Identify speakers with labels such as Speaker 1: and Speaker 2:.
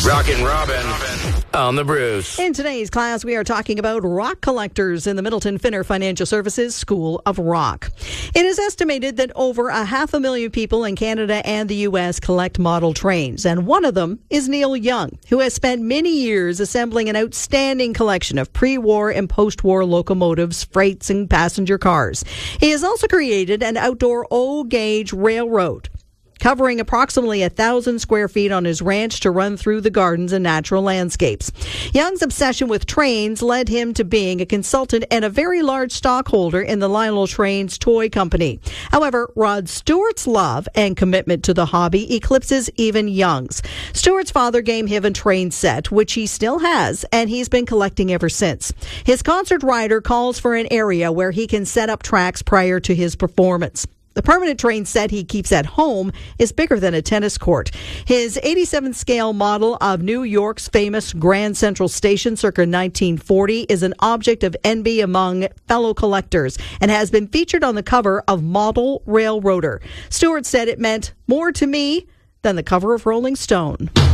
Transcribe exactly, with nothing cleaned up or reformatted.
Speaker 1: Rockin' Robin on the Bruce.
Speaker 2: In today's class, we are talking about rock collectors in the Middleton Finner Financial Services School of Rock. It is estimated that over a half a million people in Canada and the U S collect model trains, and one of them is Neil Young, who has spent many years assembling an outstanding collection of pre-war and post-war locomotives, freights, and passenger cars. He has also created an outdoor O-gauge railroad, covering approximately a thousand square feet on his ranch to run through the gardens and natural landscapes. Young's obsession with trains led him to being a consultant and a very large stockholder in the Lionel Trains Toy Company. However, Rod Stewart's love and commitment to the hobby eclipses even Young's. Stewart's father gave him a train set, which he still has, and he's been collecting ever since. His concert rider calls for an area where he can set up tracks prior to his performance. The permanent train set he keeps at home is bigger than a tennis court. His eighty-seven scale model of New York's famous Grand Central Station circa nineteen forty is an object of envy among fellow collectors and has been featured on the cover of Model Railroader. Stewart said it meant more to me than the cover of Rolling Stone.